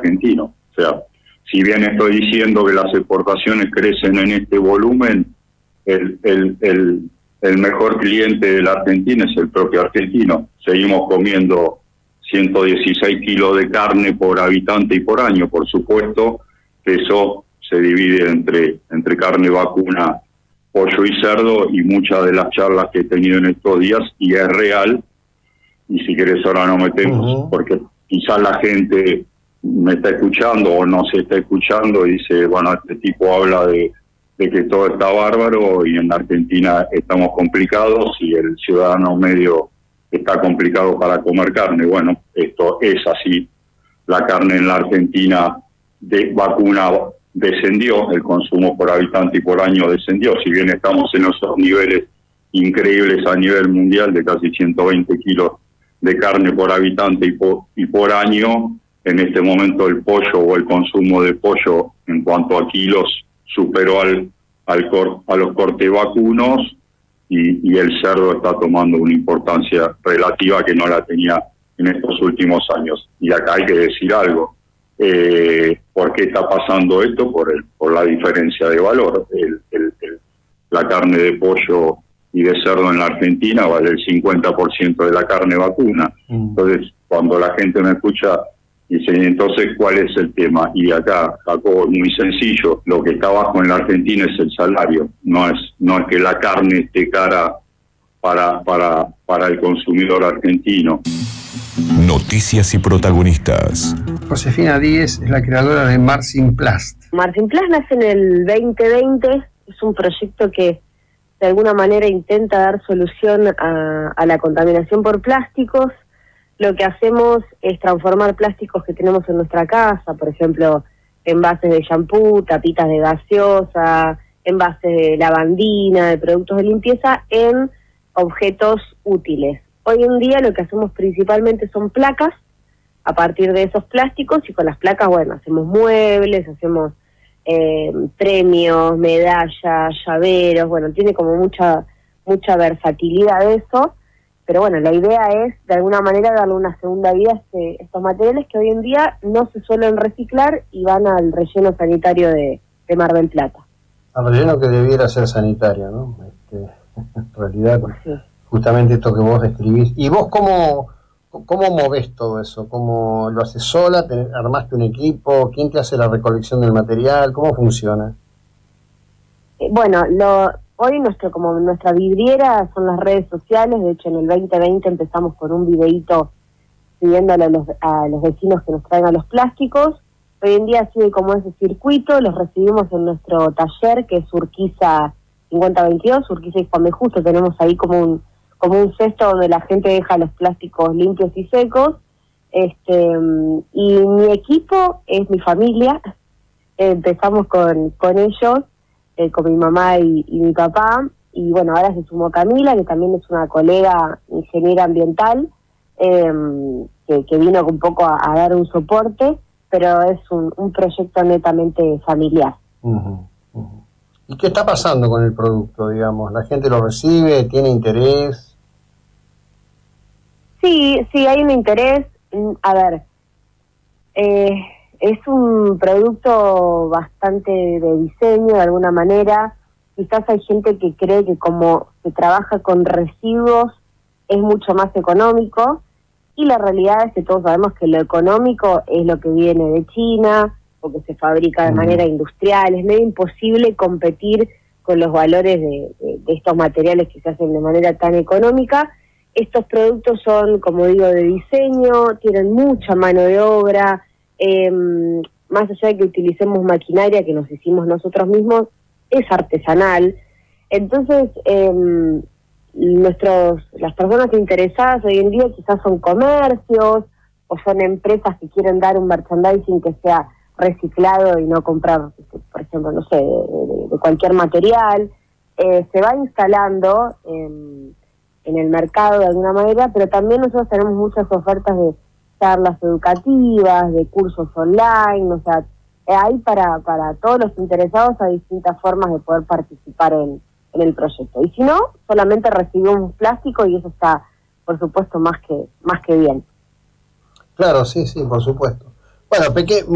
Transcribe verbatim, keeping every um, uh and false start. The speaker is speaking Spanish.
argentino. O sea, si bien estoy diciendo que las exportaciones crecen en este volumen, el, el, el, el mejor cliente de la Argentina es el propio argentino. Seguimos comiendo ciento dieciséis kilos de carne por habitante y por año. Por supuesto que eso se divide entre, entre carne vacuna, pollo y cerdo, y muchas de las charlas que he tenido en estos días, y es real, y si querés ahora nos metemos, uh-huh. porque quizás la gente me está escuchando o no se está escuchando y dice, bueno, este tipo habla de, de que todo está bárbaro y en Argentina estamos complicados y el ciudadano medio está complicado para comer carne. Bueno, esto es así. La carne en la Argentina de vacuna descendió, el consumo por habitante y por año descendió, si bien estamos en esos niveles increíbles a nivel mundial de casi ciento veinte kilos de carne por habitante y por, y por año, en este momento el pollo o el consumo de pollo en cuanto a kilos superó al, al cor, a los cortes vacunos, y, y el cerdo está tomando una importancia relativa que no la tenía en estos últimos años. Y acá hay que decir algo. Eh, ¿Por qué está pasando esto? Por el, por la diferencia de valor. El, el, el, la carne de pollo y de cerdo en la Argentina vale el cincuenta por ciento de la carne vacuna. Mm. Entonces, cuando la gente me escucha, dice, entonces, ¿cuál es el tema? Y acá, Jacobo, muy sencillo, lo que está bajo en la Argentina es el salario, no es no es que la carne esté cara para, para, para el consumidor argentino. Noticias y protagonistas. Josefina Díez es la creadora de Marcinplast. Marcinplast nace en el veinte veinte, es un proyecto que de alguna manera intenta dar solución a, a la contaminación por plásticos. Lo que hacemos es transformar plásticos que tenemos en nuestra casa, por ejemplo, envases de shampoo, tapitas de gaseosa, envases de lavandina, de productos de limpieza, en objetos útiles. Hoy en día lo que hacemos principalmente son placas a partir de esos plásticos, y con las placas, bueno, hacemos muebles, hacemos eh, premios, medallas, llaveros, bueno, tiene como mucha mucha versatilidad eso, pero bueno, la idea es de alguna manera darle una segunda vida a este, estos materiales que hoy en día no se suelen reciclar y van al relleno sanitario de, de Mar del Plata. Al relleno que debiera ser sanitario, ¿no? Este, en realidad, sí. Justamente esto que vos describís. ¿Y vos cómo, cómo movés todo eso? ¿Cómo lo haces sola? ¿Te armaste un equipo? ¿Quién te hace la recolección del material? ¿Cómo funciona? Eh, bueno, lo, hoy nuestro como nuestra vidriera son las redes sociales. De hecho, en el veinte veinte empezamos con un videíto pidiéndole a los, a los vecinos que nos traigan los plásticos. Hoy en día sigue como ese circuito, los recibimos en nuestro taller, que es Urquiza cincuenta veintidós, Urquiza y Juan B. Justo. Tenemos ahí como un como un cesto donde la gente deja los plásticos limpios y secos. Este y mi equipo es mi familia. Empezamos con, con ellos, eh, con mi mamá y, y mi papá, y bueno, ahora se sumó Camila, que también es una colega ingeniera ambiental, eh, que, que vino un poco a, a dar un soporte, pero es un, un proyecto netamente familiar. Uh-huh, uh-huh. ¿Y qué está pasando con el producto, digamos? ¿La gente lo recibe? ¿Tiene interés? Sí, sí, hay un interés. A ver, eh, es un producto bastante de diseño, de alguna manera. Quizás hay gente que cree que como se trabaja con residuos es mucho más económico, y la realidad es que todos sabemos que lo económico es lo que viene de China, o que se fabrica de manera industrial. Es medio imposible competir con los valores de, de, de estos materiales que se hacen de manera tan económica. Estos productos son, como digo, de diseño, tienen mucha mano de obra, eh, más allá de que utilicemos maquinaria que nos hicimos nosotros mismos, es artesanal. Entonces, eh, nuestros las personas interesadas hoy en día quizás son comercios, o son empresas que quieren dar un merchandising que sea reciclado y no comprar, por ejemplo, no sé, de, de, de cualquier material. Eh, se va instalando en, en el mercado de alguna manera, pero también nosotros tenemos muchas ofertas de charlas educativas, de cursos online, o sea, hay para, para todos los interesados hay distintas formas de poder participar en, en el proyecto. Y si no, solamente recibimos un plástico, y eso está, por supuesto, más que, más que bien. Claro, sí, sí, por supuesto. Bueno, Peque,